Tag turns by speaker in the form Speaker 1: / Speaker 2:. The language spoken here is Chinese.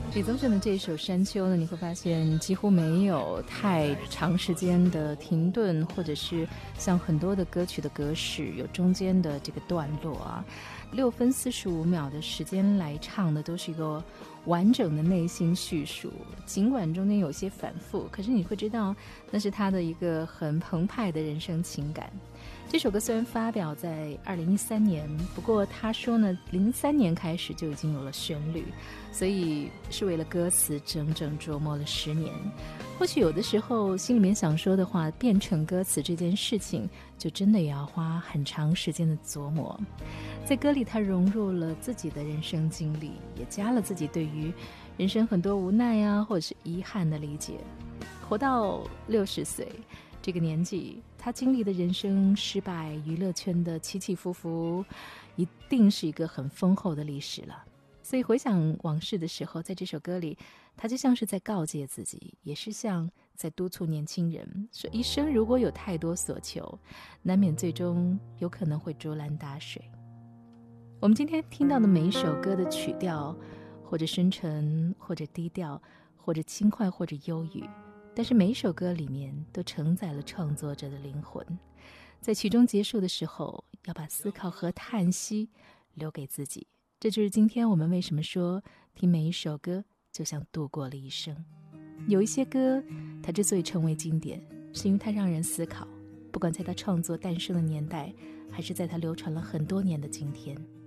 Speaker 1: 李宗盛的这一首《山丘》呢，你会发现几乎没有太长时间的停顿，或者是像很多的歌曲的格式有中间的这个段落啊。6分45秒的时间来唱的都是一个完整的内心叙述，尽管中间有些反复，可是你会知道那是他的一个很澎湃的人生情感。这首歌虽然发表在2013年，不过他说呢，03年开始就已经有了旋律，所以是为了歌词整整琢磨了10年。或许有的时候心里面想说的话变成歌词这件事情，就真的也要花很长时间的琢磨。在歌里他融入了自己的人生经历，也加了自己对于人生很多无奈啊或者是遗憾的理解。活到60岁这个年纪，他经历的人生失败，娱乐圈的起起伏伏，一定是一个很丰厚的历史了。所以回想往事的时候，在这首歌里，他就像是在告诫自己，也是像在督促年轻人，说一生如果有太多所求，难免最终有可能会竹篮打水。我们今天听到的每一首歌的曲调，或者深沉，或者低调，或者轻快，或者忧郁，但是每一首歌里面都承载了创作者的灵魂。在曲终结束的时候，要把思考和叹息留给自己。这就是今天我们为什么说听每一首歌就像度过了一生。有一些歌它之所以成为经典，是因为它让人思考，不管在它创作诞生的年代，还是在它流传了很多年的今天。